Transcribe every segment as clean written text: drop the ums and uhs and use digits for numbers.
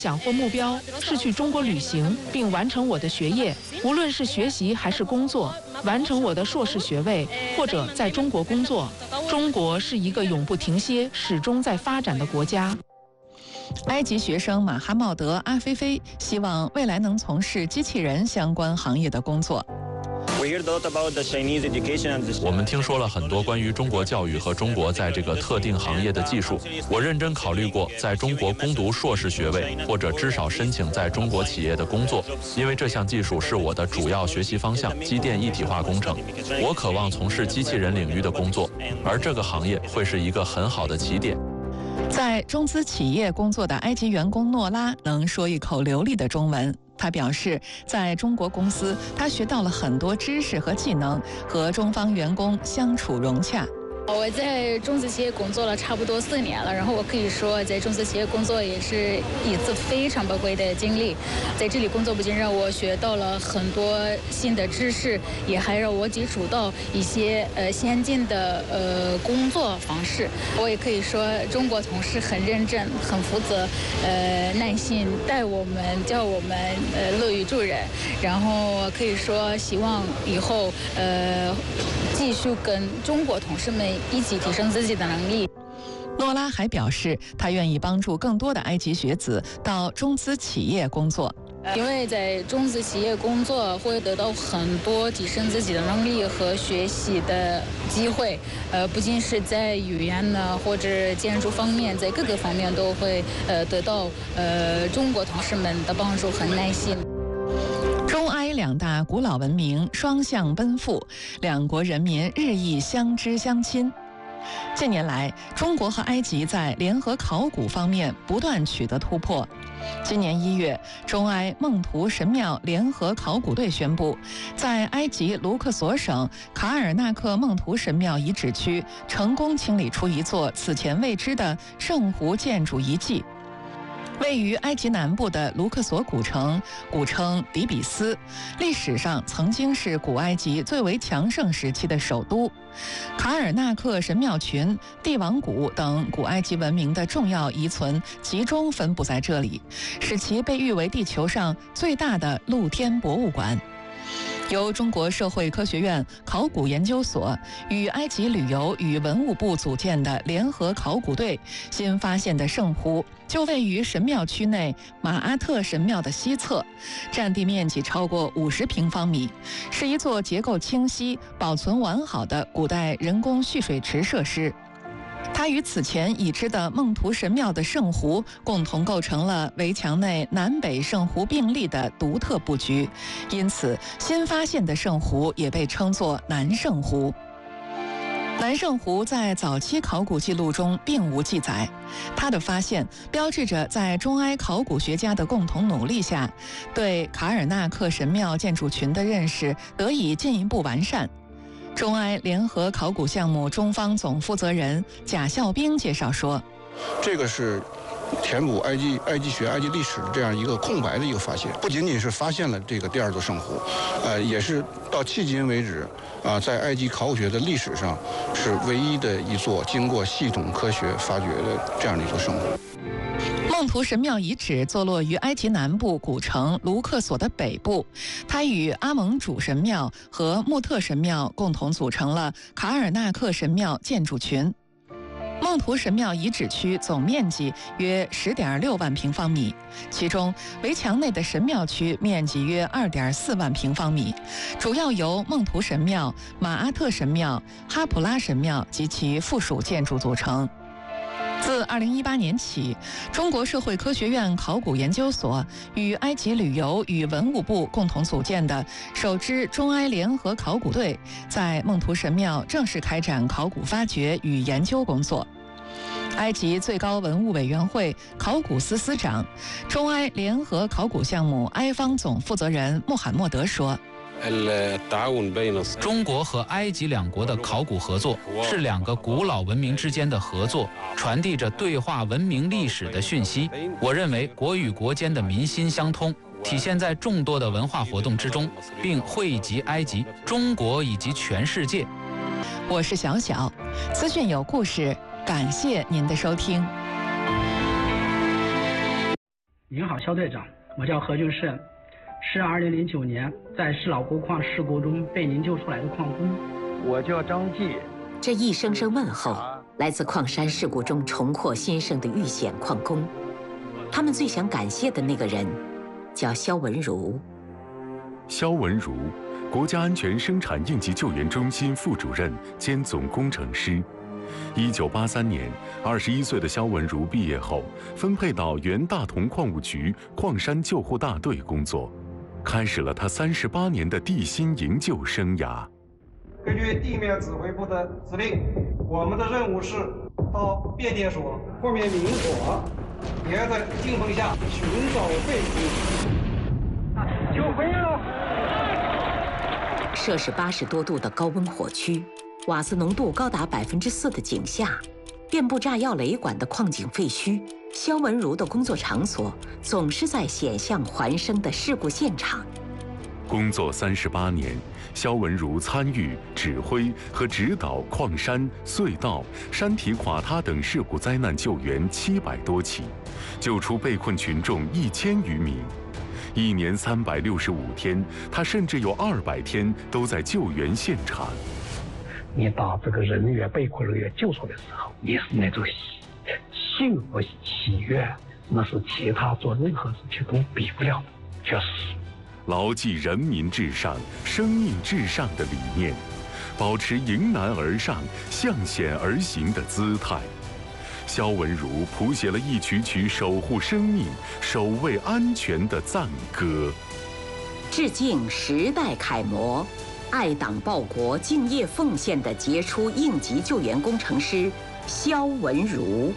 想或目标是去中国旅行，并完成我的学业，无论是学习还是工作，完成我的硕士学位，或者在中国工作。中国是一个永不停歇、始终在发展的国家。 埃及学生马哈茂德·阿菲菲希望未来能从事机器人相关行业的工作。 我们听说了很多关于中国教育和中国在这个特定行业的技术。我认真考虑过在中国攻读硕士学位，或者至少申请在中国企业的工作，因为这项技术是我的主要学习方向——机电一体化工程。我渴望从事机器人领域的工作，而这个行业会是一个很好的起点。 在中资企业工作的埃及员工诺拉能说一口流利的中文。他表示，在中国公司，他学到了很多知识和技能，和中方员工相处融洽。 我在中资企业工作了差不多4年了，然后我可以说，在中资企业工作也是一次非常宝贵的经历。在这里工作不仅让我学到了很多新的知识，也还让我接触到一些先进的工作方式。我也可以说，中国同事很认真、很负责、耐心带我们，教我们乐于助人。然后可以说，希望以后继续跟中国同事们一起提升自己的能力。 诺拉还表示，他愿意帮助更多的埃及学子到中资企业工作。 因为在中资企业工作会得到很多提升自己的能力和学习的机会，不仅是在语言呢或者建筑方面，在各个方面都会得到中国同事们的帮助和耐心。 中埃两大古老文明双向奔赴，两国人民日益相知相亲。近年来，中国和埃及在联合考古方面不断取得突破。今年1月，中埃孟图神庙联合考古队宣布，在埃及卢克索省卡尔纳克孟图神庙遗址区成功清理出一座此前未知的圣湖建筑遗迹。位于埃及南部的卢克索古城，古称底比斯，历史上曾经是古埃及最为强盛时期的首都。卡尔纳克神庙群、帝王谷等古埃及文明的重要遗存集中分布在这里，使其被誉为地球上最大的露天博物馆。由中国社会科学院考古研究所与埃及旅游与文物部组建的联合考古队新发现的圣湖，就位于神庙区内马阿特神庙的西侧，占地面积超过50平方米，是一座结构清晰、保存完好的古代人工蓄水池设施。它与此前已知的孟图神庙的圣湖共同构成了围墙内南北圣湖并立的独特布局，因此新发现的圣湖也被称作南圣湖。南圣湖在早期考古记录中并无记载，它的发现标志着在中埃考古学家的共同努力下，对卡尔纳克神庙建筑群的认识得以进一步完善。中埃联合考古项目中方总负责人贾孝兵介绍说， 这个是填补埃及学、埃及历史的这样一个空白的一个发现，不仅仅是发现了这个第2座圣湖，也是到迄今为止在埃及考古学的历史上是唯一的一座经过系统科学发掘的这样的一座圣湖。 孟图神庙遗址坐落于埃及南部古城卢克索的北部，它与阿蒙主神庙和穆特神庙共同组成了卡尔纳克神庙建筑群。孟图神庙遗址区总面积约10.6万平方米，其中围墙内的神庙区面积约2.4万平方米，主要由孟图神庙、马阿特神庙、哈普拉神庙及其附属建筑组成。自2018年起，中国社会科学院考古研究所与埃及旅游与文物部共同组建的首支中埃联合考古队，在孟图神庙正式开展考古发掘与研究工作。埃及最高文物委员会考古司司长、中埃联合考古项目埃方总负责人穆罕默德说， 中国和埃及两国的考古合作是2个古老文明之间的合作，传递着对话文明历史的讯息。我认为国与国间的民心相通，体现在众多的文化活动之中，并惠及埃及、中国以及全世界。 我是小小，资讯有故事，感谢您的收听。 您好，肖队长，我叫何俊胜，是2009年在世老钴矿事故中被您救出来的矿工。 我叫张继。 这一声声问候，来自矿山事故中重获新生的遇险矿工。他们最想感谢的那个人，叫肖文如。 肖文如，国家安全生产应急救援中心副主任兼总工程师。1983年，21岁的肖文如毕业后，分配到原大同矿务局矿山救护大队工作，开始了他38年的地心营救生涯。 根据地面指挥部的指令，我们的任务是到变电所后面明火，沿着劲风下寻找废品。救回了！ 摄氏80多度的高温火区，瓦斯浓度高达4%的井下，遍布炸药雷管的矿井废墟，肖文如的工作场所总是在险象环生的事故现场。 工作38年，肖文如参与、指挥和指导矿山、隧道、山体垮塌等事故灾难救援700多起，救出被困群众1000余名。1年365天，他甚至有200天都在救援现场。 你把这个人员被困人员救出来的时候，也是那种幸福喜悦，那是其他做任何事情都比不了的，确实。 牢记人民至上、生命至上的理念，保持迎难而上、向险而行的姿态。肖文如谱写了一曲曲守护生命、守卫安全的赞歌。 致敬时代楷模、爱党报国、敬业奉献的杰出应急救援工程师肖文如。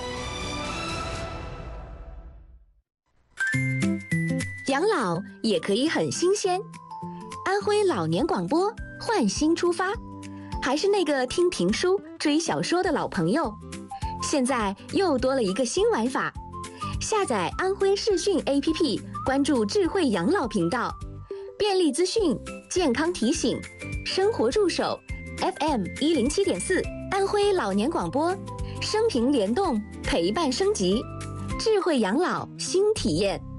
养老也可以很新鲜。安徽老年广播换新出发，还是那个听评书、追小说的老朋友，现在又多了一个新玩法。下载安徽视讯 APP， 关注智慧养老频道，便利资讯、健康提醒、生活助手 FM107.4， 安徽老年广播，生平联动，陪伴升级，智慧养老新体验。